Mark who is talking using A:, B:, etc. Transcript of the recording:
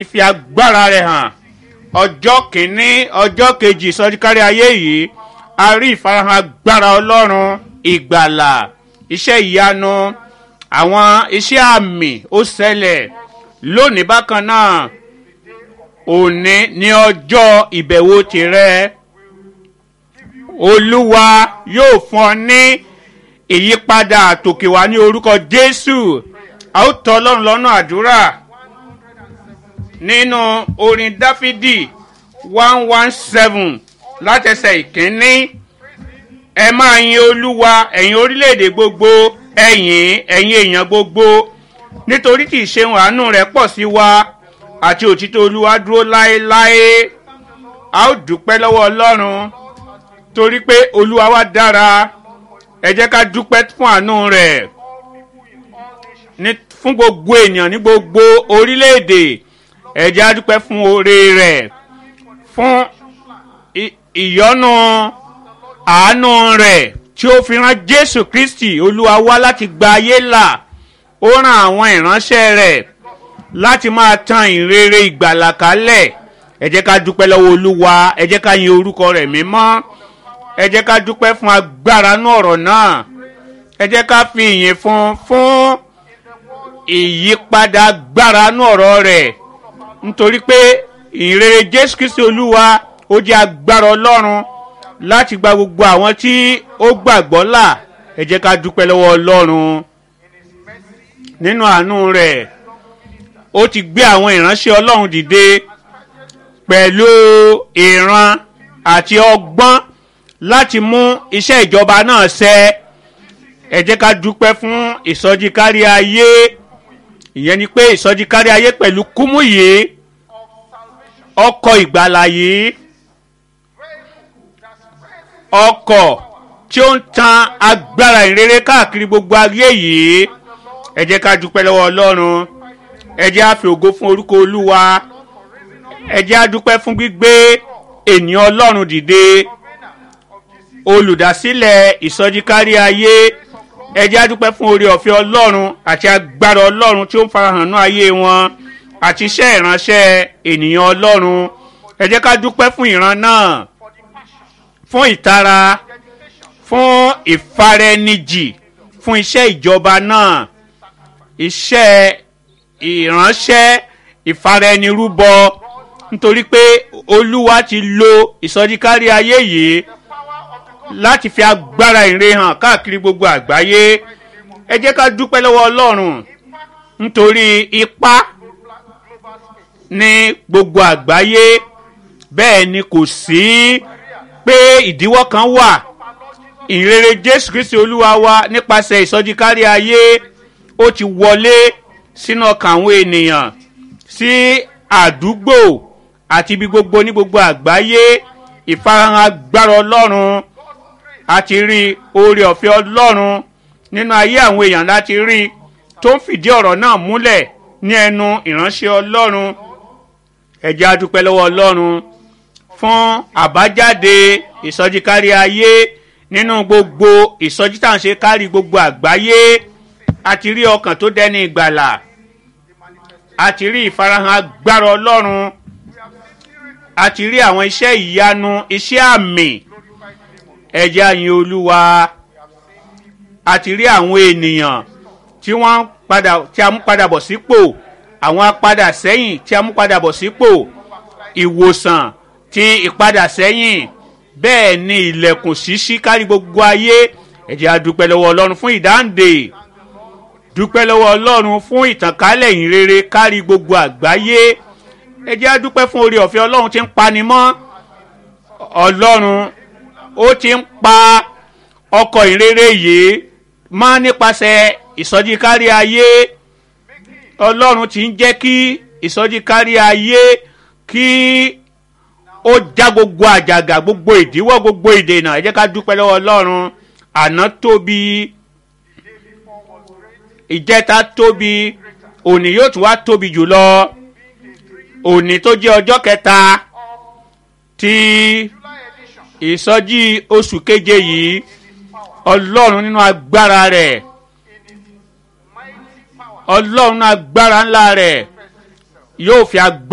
A: fi agbára rẹ̀ hàn. Ọjọ́ kìíní ọjọ́ kejì ìsọjí kárí ayé yìí a rí ìfarahàn agbára Ọlọ́run, ìgbàlà, iṣẹ́ ìyanu, àwọn iṣẹ́ àmì ó ṣẹlẹ̀. Lónìí bákan náà, òní ní ọjọ́ ìbẹ̀wò tirẹ̀. Olúwa yóò fún ọ ní ìyípadà àtòkè wá ní orúkọ Jésù. A ó tọ̀ Ọlọ́run lọ́nà àdúrà nínú orin Dáfídì 117 látẹsẹ̀ ìkíní. Ẹ máa yin Olúwa ẹ̀yin orílẹ̀-èdè gbogbo, ẹ̀yin èèyàn gbogbo, nítorí tí ìṣeun àánú rẹ̀ pọ̀ sí wa àti òtítọ́ Olúwa dúró láéláé. A ó dúpẹ́ lọ́wọ́ Ọlọ́run torí pé Olúwa wa dára. Ẹ jẹ́ ká dúpẹ́ fún àánú rẹ̀ fún gbogbo èèyàn ní gbogbo orílẹ̀-èdè. Ẹ jẹ́ á dúpẹ́ fún oore rẹ̀, fún ìyọ́nú àánú rẹ̀ tí ó fi rán Jésù Kristi Olúwa wá láti gba ayé là. Ó rán àwọn ìránṣẹ́ rẹ̀ láti máa tan ìrere ìgbàlà kálẹ̀. Ẹ jẹ́ ká dúpẹ́ lọ́wọ́ Olúwa. Ẹ jẹ́ ká yin orúkọ rẹ̀ mímọ́. Ẹ jẹ́ ká dúpẹ́ fún agbára nú ọ̀rọ̀ náà. Ẹ jẹ́ ká fi ìyìn fún ìyípadà agbára nú ọ̀rọ̀ rẹ̀, nítorí pé ìrere Jésù Kristi Olúwa ó jẹ́ agbára Ọlọ́run láti gba gbogbo àwọn tí ó gbàgbọ́ là. Ẹ jẹ́ ká dúpẹ́ lọ́wọ́ Ọlọ́run. Nínú àánú rẹ̀, ó ti gbé àwọn ìránṣẹ́ Ọlọ́run dìde pẹ̀lú ìran àti ọgbọ́n láti mú iṣẹ́ ìjọba náà ṣẹ. Ẹ jẹ́ ká dúpẹ́ fún ìsọjí kárí ayé. Ìyẹn ni pé ìsọjí kárí ayé pẹ̀lú kúmú yìí, ọkọ̀ ìgbàlà yìí, ọkọ̀ tí ó ń tan agbára ìrere káàkiri gbogbo ayé yìí. Ẹ jẹ́ ká dúpẹ́ lọ́wọ́ Ọlọ́run. Ẹ jẹ́ á fi ògo fún orúkọ Olúwa. Ẹ jẹ́ á dúpẹ́ fún gbígbé ènìyàn Ọlọ́run dìde, olùdásílẹ̀ ìsọjí kárí ayé. Ẹ jẹ́ á dúpẹ́ fún oore ọ̀fẹ́ Ọlọ́run àti agbára Ọlọ́run tí ó ń farahàn ní ayé wọn àti iṣẹ́ ìránṣẹ́ ènìyàn Ọlọ́run. Ẹ jẹ́ ká dúpẹ́ fún ìran náà, fún ìtara, fún ìfaraẹnijì, fún iṣẹ́ ìjọba náà, iṣẹ́ ìránṣẹ́ ìfaraẹnirúbọ, nítorí pé Olúwa ti lo ìsọjí kárí ayé yìí láti fi agbára ìre hàn káàkiri gbogbo àgbáyé. Ẹ jẹ́ ká dúpẹ́ lọ́wọ́ Ọlọ́run nítorí ipá ní gbogbo àgbáyé. Bẹ́ẹ̀ ni kò sí pé ìdíwọ́ kan wà. Ìrere Jésù Kristi Olúwa wa nípasẹ̀ ìsọjí kárí ayé ó ti wọlé sínú ọkàn àwọn ènìyàn, sí àdúgbò àti ibi gbogbo ní gbogbo àgbáyé. Ìfarahàn agbára Ọlọ́run àti rí oore ọ̀fẹ́ Ọlọ́run nínú ayé àwọn èèyàn láti rí tó ń fìdí ọ̀rọ̀ náà múlẹ̀ ní ẹnu ìránṣẹ́ Ọlọ́run. Ẹ jẹ́ á dúpẹ́ lọ́wọ́ Ọlọ́run fún àbájáde ìsọjí kárí ayé nínú gbogbo ìsọjí tá à ń ṣe kárí gbogbo àgbáyé. A ti rí ọkàn tó dẹni ìgbàlà, a ti rí ìfarahàn agbára Ọlọ́run, a ti rí àwọn iṣẹ́ ìyanu, iṣẹ́ àmì. Ẹ jẹ́ á yin Olúwa. A ti rí àwọn ènìyàn tí a mú padà bọ̀ sípò, àwọn apadà sẹ́yìn tí a mú padà bọ̀ sípò, ìwòsàn ti ìpadà sẹ́yìn. Bẹ́ẹ̀ ni ilẹ̀kùn ṣíṣí kárí gbogbo ayé. Ẹ jẹ́ á dúpẹ́ lọ́wọ́ Ọlọ́run fún ìdáǹdè. Dúpẹ́ lọ́wọ́ Ọlọ́run fún ìtànkálẹ̀ ìhìnrere kárí gbogbo àgbáyé. Ẹ jẹ́ á dúpẹ́ fún oore ọ̀fẹ́ Ọlọ́run tí ń pani mọ́. Ọlọ́run ó ti ń pa ọkọ̀ ìhìnrere yìí mọ́ nípasẹ̀ ìsọjí kárí ayé. Ọlọ́run ti ń jẹ́ kí ìsọjí kárí ayé kí ó já gbogbo àjàgà, gbogbo ìdíwọ́, gbogbo ìdènà. Ẹ jẹ́ ká dúpẹ́ lọ́wọ́ Ọlọ́run. Àná tóbi, ìjẹta tóbi, òní yóò tún wá tóbi jùlọ. Òní tó jẹ́ ọjọ́ kẹta tí ìsọjí oṣù keje yìí, Ọlọ́run nínú agbára rẹ̀, Ọlọ́run nínú agbára ńlá rẹ̀ yóò fi agbára